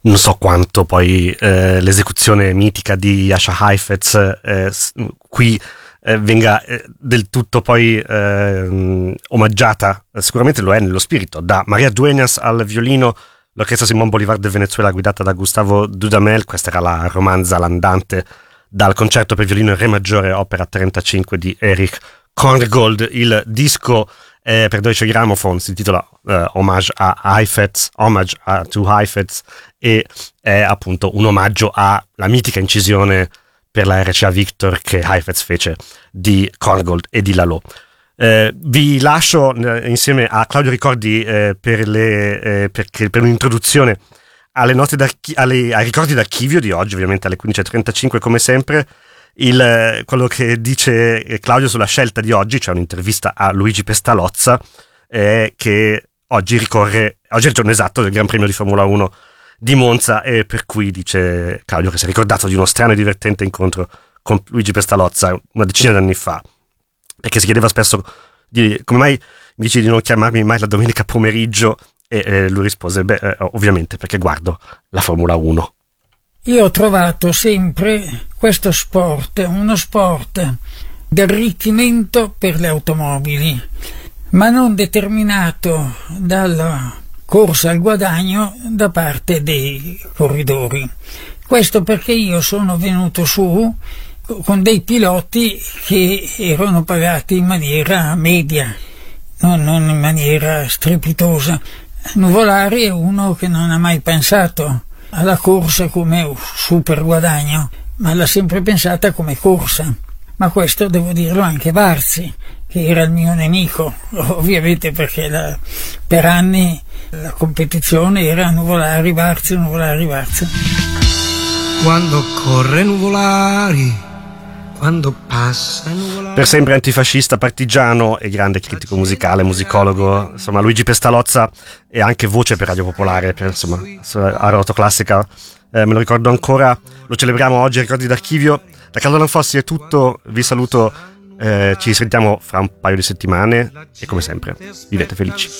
non so quanto poi l'esecuzione mitica di Jascha Heifetz qui venga del tutto poi omaggiata, sicuramente lo è nello spirito, da Maria Dueñas al violino, l'Orchestra Simón Bolívar del Venezuela guidata da Gustavo Dudamel. Questa era la romanza l'andante dal concerto per violino in re maggiore opera 35 di Erich Korngold. Il disco per Deutsche Grammophon si intitola Homage a Heifetz, Homage to Heifetz, e è appunto un omaggio alla mitica incisione per la RCA Victor che Heifetz fece di Korngold e di Lalo. Vi lascio insieme a Claudio Ricordi per un'introduzione alle note ai ricordi d'archivio di oggi, ovviamente alle 15.35 come sempre. Quello che dice Claudio sulla scelta di oggi, c'è un'intervista a Luigi Pestalozza che oggi è il giorno esatto del Gran Premio di Formula 1 di Monza, e per cui dice Claudio che si è ricordato di uno strano e divertente incontro con Luigi Pestalozza una decina d'anni fa, perché si chiedeva spesso come mai mi dici di non chiamarmi mai la domenica pomeriggio, e lui rispose ovviamente perché guardo la Formula 1. Io ho trovato sempre questo sport uno sport di arricchimento per le automobili, ma non determinato dalla corsa al guadagno da parte dei corridori. Questo perché io sono venuto su con dei piloti che erano pagati in maniera media, non in maniera strepitosa. Nuvolari è uno che non ha mai pensato alla corsa come super guadagno, ma l'ha sempre pensata come corsa. Ma questo devo dirlo anche Varzi, che era il mio nemico, ovviamente perché per anni la competizione era Nuvolari, Varzi, Nuvolari, Varzi. Quando corre Nuvolari, quando passa Nuvolari. Per sempre antifascista, partigiano e grande critico musicale, musicologo, insomma Luigi Pestalozza è anche voce per Radio Popolare, a Rotoclassica, me lo ricordo ancora, lo celebriamo oggi, ricordi d'archivio. Da Carlo Lanfossi è tutto, vi saluto, ci sentiamo fra un paio di settimane e come sempre vivete felici.